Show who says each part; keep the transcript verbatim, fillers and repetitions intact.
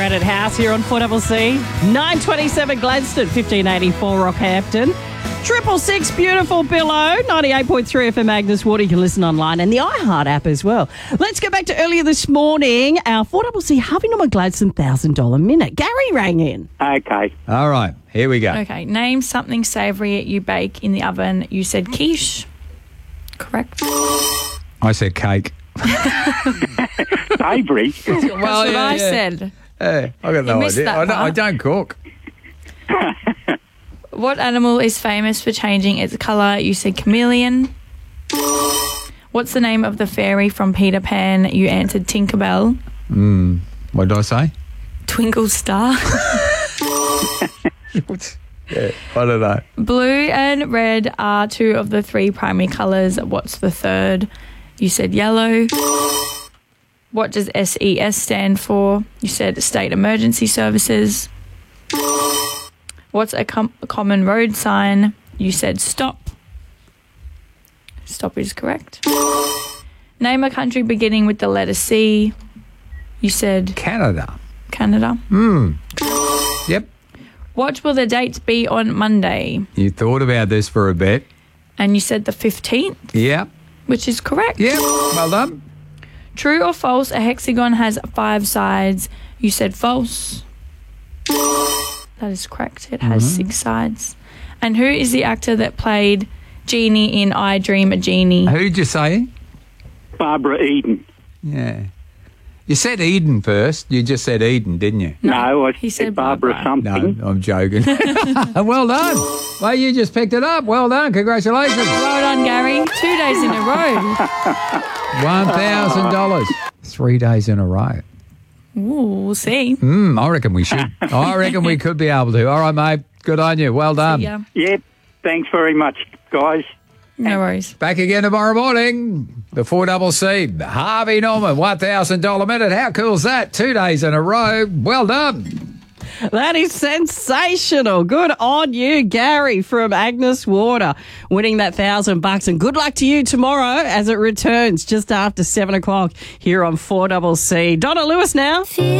Speaker 1: Granite House here on four C C. nine twenty-seven Gladstone, fifteen eighty-four Rockhampton. Triple Six Beautiful Billow, ninety-eight point three F M Agnes Water. You can listen online and the iHeart app as well. Let's go back to earlier this morning. Our four C C C Harvey Norman Gladstone one thousand dollars minute. Gary rang in.
Speaker 2: Okay.
Speaker 3: All right, here we go.
Speaker 4: Okay, name something savoury you bake in the oven. You said quiche. Correct.
Speaker 3: I said cake.
Speaker 2: Savoury.
Speaker 4: That's what I said.
Speaker 3: Hey, I got no
Speaker 4: missed
Speaker 3: idea.
Speaker 4: that
Speaker 3: I don't, I
Speaker 4: part.
Speaker 3: don't cook.
Speaker 4: What animal is famous for changing its colour? You said chameleon. What's the name of the fairy from Peter Pan? You answered Tinkerbell.
Speaker 3: Mm, what did I say?
Speaker 4: Twinkle Star.
Speaker 3: Yeah, I don't know.
Speaker 4: Blue and red are two of the three primary colours. What's the third? You said yellow. What does S E S stand for? You said State Emergency Services. What's a, com- a common road sign? You said stop. Stop is correct. Name a country beginning with the letter C. You said
Speaker 3: Canada.
Speaker 4: Canada.
Speaker 3: Hmm. Yep.
Speaker 4: What will the dates be on Monday?
Speaker 3: You thought about this for a bit.
Speaker 4: And you said the fifteenth,
Speaker 3: Yep.
Speaker 4: which is correct.
Speaker 3: Yep. Well done.
Speaker 4: True or false, a hexagon has five sides. You said false. That is correct. It has
Speaker 3: Mm-hmm.
Speaker 4: six sides. And who is the actor that played Genie in I Dream a Genie?
Speaker 3: Who did you say?
Speaker 2: Barbara Eden.
Speaker 3: Yeah. You said Eden first. You just said Eden, didn't you?
Speaker 2: No, I
Speaker 4: he
Speaker 2: said,
Speaker 4: said
Speaker 2: Barbara,
Speaker 4: Barbara.
Speaker 3: No,
Speaker 2: something.
Speaker 3: I'm joking. Well done. Well, you just picked it up. Well done. Congratulations.
Speaker 4: Well done, Gary. Two days in a row.
Speaker 3: one thousand dollars. Three days in a row.
Speaker 4: Ooh, we'll see.
Speaker 3: Mm, I reckon we should. I reckon we could be able to. All right, mate. Good on you. Well done.
Speaker 4: Yeah,
Speaker 2: Yeah, thanks very much, guys.
Speaker 4: no worries.
Speaker 3: Back again tomorrow morning. The four C C. Harvey Norman, one thousand dollars minute. How cool's that? Two days in a row. Well done.
Speaker 1: That is sensational. Good on you, Gary from Agnes Water, winning that thousand bucks. And good luck to you tomorrow as it returns just after seven o'clock here on four C C. Donna Lewis now.